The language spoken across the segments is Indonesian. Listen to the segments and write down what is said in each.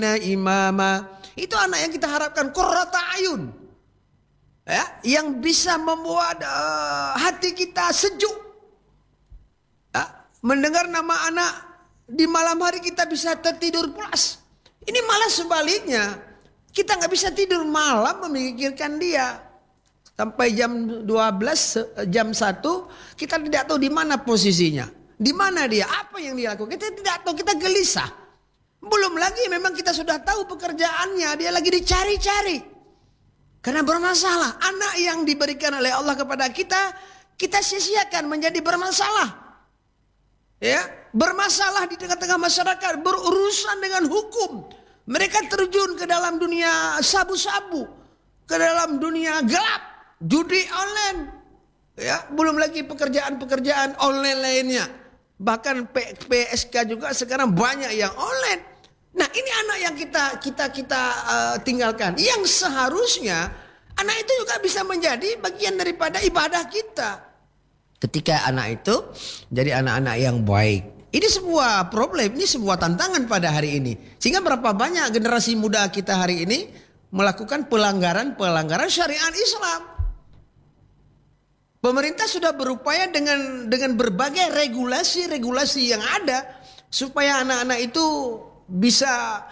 imama. Itu anak yang kita harapkan qurrata ayun. Ya, yang bisa membuat hati kita sejuk. Ya, mendengar nama anak di malam hari kita bisa tertidur pulas. Ini malah sebaliknya. Kita nggak bisa tidur malam memikirkan dia. Sampai jam 12, jam 1 kita tidak tahu di mana posisinya. Di mana dia, apa yang dia lakukan. Kita tidak tahu, kita gelisah. Belum lagi memang kita sudah tahu pekerjaannya, dia lagi dicari-cari. Karena bermasalah. Anak yang diberikan oleh Allah kepada kita, kita sia-siakan menjadi bermasalah. Ya, bermasalah di tengah-tengah masyarakat, berurusan dengan hukum. Mereka terjun ke dalam dunia sabu-sabu, ke dalam dunia gelap. Judi online, ya, belum lagi pekerjaan-pekerjaan online lainnya. Bahkan PSK juga sekarang banyak yang online. Nah, ini anak yang kita tinggalkan. Yang seharusnya anak itu juga bisa menjadi bagian daripada ibadah kita. Ketika anak itu jadi anak-anak yang baik. Ini sebuah problem, ini sebuah tantangan pada hari ini. Sehingga berapa banyak generasi muda kita hari ini melakukan pelanggaran syariat Islam. Pemerintah sudah berupaya dengan berbagai regulasi yang ada supaya anak-anak itu bisa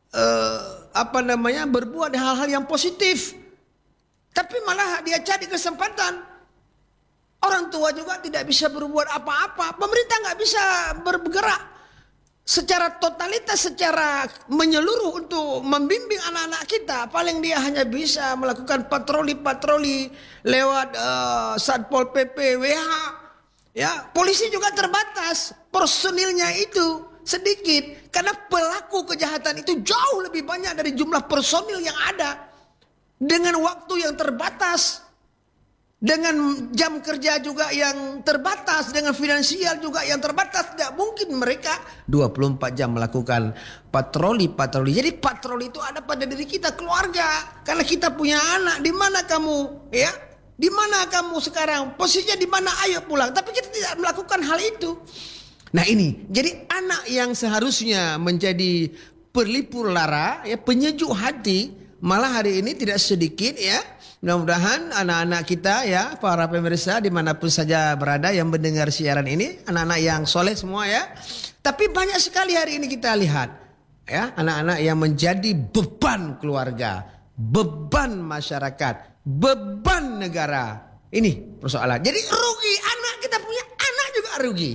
berbuat hal-hal yang positif. Tapi malah dia cari kesempatan. Orang tua juga tidak bisa berbuat apa-apa. Pemerintah nggak bisa bergerak secara totalitas, secara menyeluruh untuk membimbing anak-anak kita. Paling dia hanya bisa melakukan patroli lewat Satpol PP, WH. Ya, polisi juga terbatas, personilnya itu sedikit karena pelaku kejahatan itu jauh lebih banyak dari jumlah personil yang ada. Dengan waktu yang terbatas, dengan jam kerja juga yang terbatas, dengan finansial juga yang terbatas, tidak mungkin mereka 24 jam melakukan patroli. Jadi patroli itu ada pada diri kita, keluarga. Karena kita punya anak, di mana kamu? Ya, di mana kamu sekarang? Posisinya di mana? Ayo pulang. Tapi kita tidak melakukan hal itu. Nah ini, jadi anak yang seharusnya menjadi pelipur lara, ya, penyejuk hati, malah hari ini tidak sedikit, ya. Mudah-mudahan anak-anak kita, ya, para pemirsa dimanapun saja berada yang mendengar siaran ini, anak-anak yang soleh semua, ya. Tapi banyak sekali hari ini kita lihat, ya, anak-anak yang menjadi beban keluarga, beban masyarakat, beban negara. Ini persoalan. Jadi rugi, anak kita punya anak juga rugi.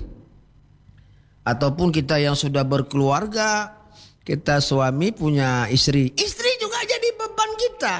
Ataupun kita yang sudah berkeluarga, kita suami punya istri juga jadi beban kita.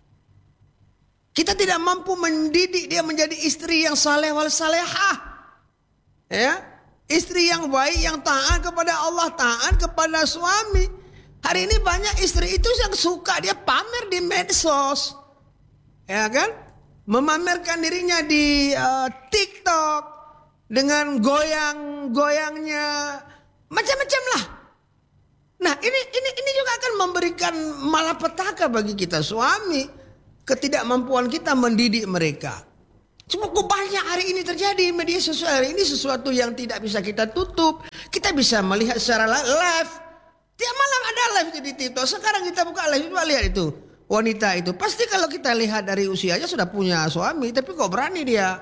Kita tidak mampu mendidik dia menjadi istri yang saleh wal salehah. Ya, istri yang baik, yang taat kepada Allah, taat kepada suami. Hari ini banyak istri itu yang suka dia pamer di medsos. Ya kan? Memamerkan dirinya di TikTok dengan goyang-goyangnya, macam-macam lah. Nah, ini juga akan memberikan malapetaka bagi kita suami. Ketidakmampuan kita mendidik mereka. Cuma kok banyak hari ini terjadi media sosial. Ini sesuatu yang tidak bisa kita tutup. Kita bisa melihat secara live. Tiap malam ada live di TikTok. Sekarang kita buka live, coba lihat itu. Wanita itu pasti kalau kita lihat dari usianya sudah punya suami, tapi kok berani dia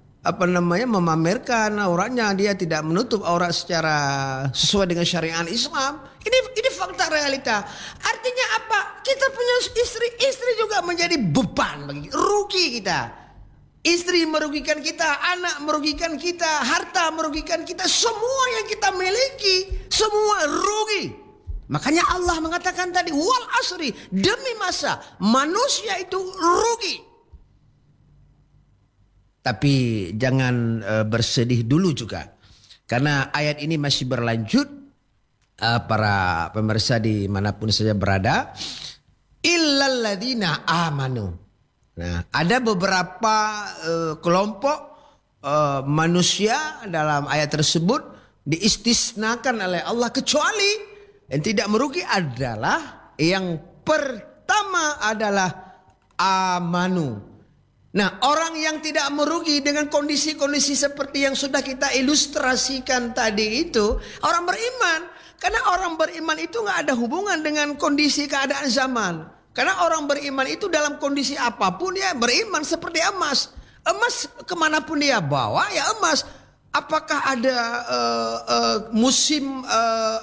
memamerkan auratnya, dia tidak menutup aurat secara sesuai dengan syariat Islam. Ini fakta realita. Artinya apa? Kita punya istri juga menjadi beban bagi rugi kita. Istri merugikan kita, anak merugikan kita, harta merugikan kita, semua yang kita miliki semua rugi. Makanya Allah mengatakan tadi, wal asri, demi masa manusia itu rugi. Tapi jangan bersedih dulu juga. Karena ayat ini masih berlanjut. Para pemirsa dimanapun saja berada. Illalladzina amanu. Nah, ada beberapa kelompok manusia dalam ayat tersebut diistisnakan oleh Allah, kecuali yang tidak merugi adalah yang pertama adalah amanu. Nah, orang yang tidak merugi dengan kondisi-kondisi seperti yang sudah kita ilustrasikan tadi itu, orang beriman. Karena orang beriman itu nggak ada hubungan dengan kondisi keadaan zaman. Karena orang beriman itu dalam kondisi apapun dia beriman seperti emas. Emas kemanapun dia bawa ya emas. Apakah ada musim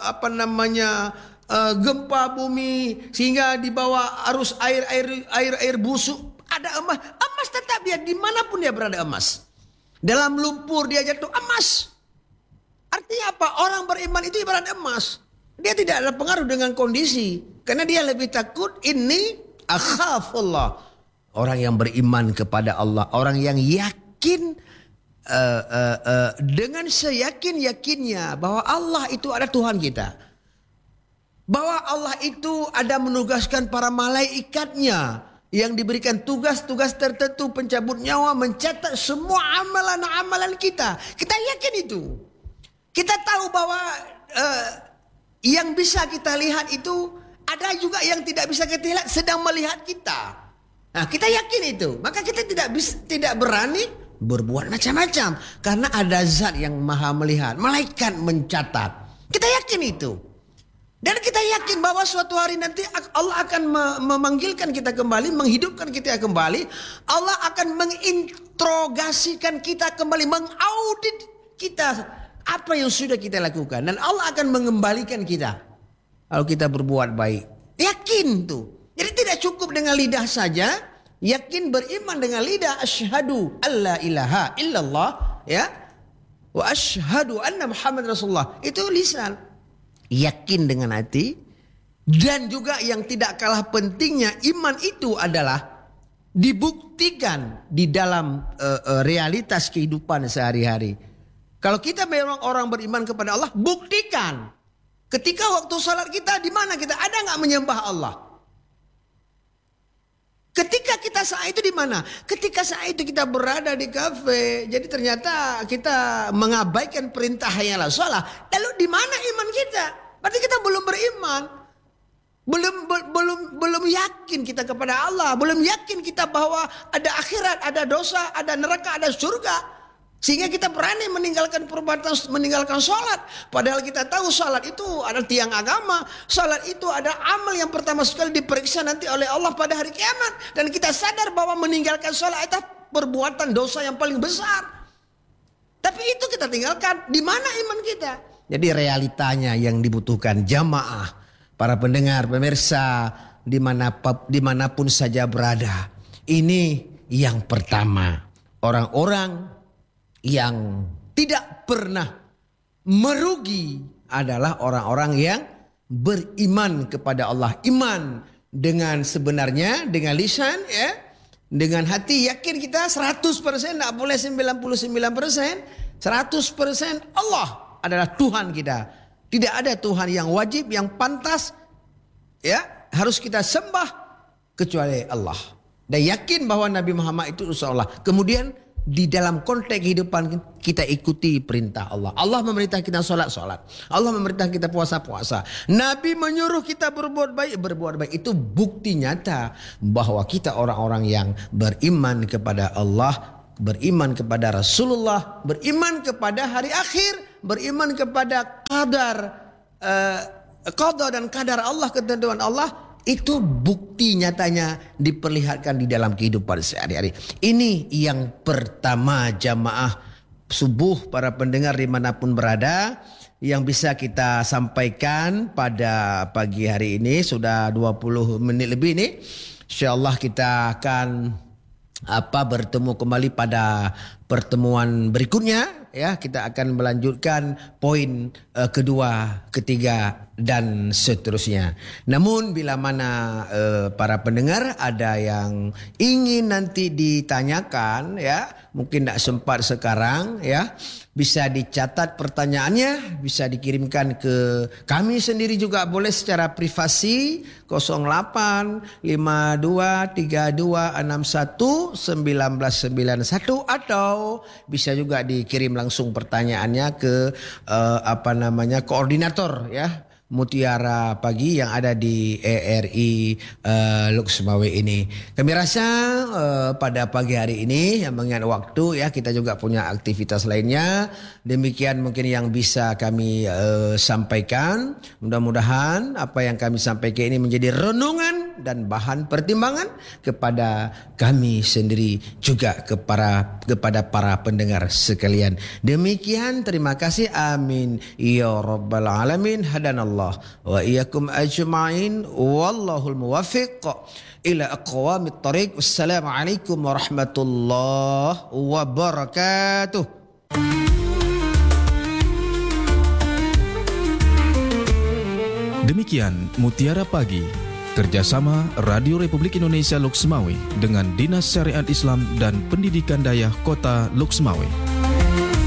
gempa bumi sehingga dibawa arus air busuk? Ada emas. Emas tetap dia dimanapun dia berada emas. Dalam lumpur dia jatuh emas. Artinya apa? Orang beriman itu ibarat emas. Dia tidak ada pengaruh dengan kondisi. Karena dia lebih takut ini akhafullah. Orang yang beriman kepada Allah. Orang yang yakin dengan seyakin-yakinnya bahwa Allah itu ada Tuhan kita. Bahwa Allah itu ada menugaskan para malaikatnya. Yang diberikan tugas-tugas tertentu pencabut nyawa. Mencatat semua amalan-amalan kita. Kita yakin itu. Kita tahu bahwa yang bisa kita lihat itu ada juga yang tidak bisa kita lihat sedang melihat kita. Nah, kita yakin itu. Maka kita tidak berani berbuat macam-macam karena ada zat yang maha melihat. Malaikat mencatat. Kita yakin itu. Dan kita yakin bahwa suatu hari nanti Allah akan memanggilkan kita kembali, menghidupkan kita kembali. Allah akan menginterogasikan kita kembali, mengaudit kita. Apa yang sudah kita lakukan. Dan Allah akan mengembalikan kita. Kalau kita berbuat baik. Yakin tuh. Jadi tidak cukup dengan lidah saja. Yakin beriman dengan lidah. Asyhadu alla ilaha illallah. Ya. Wa asyhadu anna Muhammad Rasulullah. Itu lisan. Yakin dengan hati. Dan juga yang tidak kalah pentingnya. Iman itu adalah dibuktikan di dalam realitas kehidupan sehari-hari. Kalau kita memang orang beriman kepada Allah, buktikan. Ketika waktu salat kita, di mana kita? Ada nggak menyembah Allah? Ketika kita saat itu di mana? Ketika saat itu kita berada di kafe. Jadi ternyata kita mengabaikan perintah hayyalah shalah. Lalu di mana iman kita? Berarti kita belum beriman. Belum yakin kita kepada Allah. Belum yakin kita bahwa ada akhirat, ada dosa, ada neraka, ada surga. Sehingga kita berani meninggalkan perbuatan, meninggalkan sholat. Padahal kita tahu sholat itu adalah tiang agama. Sholat itu ada amal yang pertama sekali diperiksa nanti oleh Allah pada hari kiamat. Dan kita sadar bahwa meninggalkan sholat itu perbuatan dosa yang paling besar. Tapi itu kita tinggalkan. Di mana iman kita? Jadi realitanya yang dibutuhkan jamaah. Para pendengar, pemirsa, dimanapun saja berada. Ini yang pertama. Orang-orang yang tidak pernah merugi adalah orang-orang yang beriman kepada Allah. Iman dengan sebenarnya, dengan lisan, ya, dengan hati yakin kita 100%, tidak boleh 99%, 100% Allah adalah Tuhan kita. Tidak ada Tuhan yang wajib, yang pantas, ya, harus kita sembah kecuali Allah. Dan yakin bahwa Nabi Muhammad itu utusan Allah. Kemudian di dalam konteks kehidupan kita ikuti perintah Allah. Allah memerintah kita sholat. Allah memerintah kita puasa. Nabi menyuruh kita berbuat baik. Itu bukti nyata bahwa kita orang-orang yang beriman kepada Allah, beriman kepada Rasulullah, beriman kepada hari akhir, beriman kepada qada dan qadar Allah, ketentuan Allah. Itu bukti nyatanya diperlihatkan di dalam kehidupan sehari-hari. Ini yang pertama jamaah subuh para pendengar dimanapun berada. Yang bisa kita sampaikan pada pagi hari ini. Sudah 20 menit lebih ini. InsyaAllah kita akan bertemu kembali pada pertemuan berikutnya. Ya, kita akan melanjutkan poin kedua, ketiga dan seterusnya. Namun bila mana para pendengar ada yang ingin nanti ditanyakan, ya, mungkin tidak sempat sekarang, ya, bisa dicatat pertanyaannya, bisa dikirimkan ke kami sendiri juga boleh secara privasi 085232611991 atau bisa juga dikirim langsung pertanyaannya ke koordinator, ya, Mutiara Pagi yang ada di ERI Lok Sumawe ini. Kami rasa pada pagi hari ini yang mengingat waktu ya, kita juga punya aktivitas lainnya. Demikian mungkin yang bisa kami sampaikan. Mudah-mudahan apa yang kami sampaikan ini menjadi renungan dan bahan pertimbangan kepada kami sendiri juga kepada para pendengar sekalian. Demikian, terima kasih. Amin ya rabbal alamin. Hadanallah wa iyyakum ajma'in wallahul muwaffiq ila aqwamit thariq. Wassalamualaikum warahmatullahi wabarakatuh. Demikian Mutiara Pagi, kerjasama Radio Republik Indonesia Lok Sumawe dengan Dinas Syariat Islam dan Pendidikan Dayah Kota Lok Sumawe.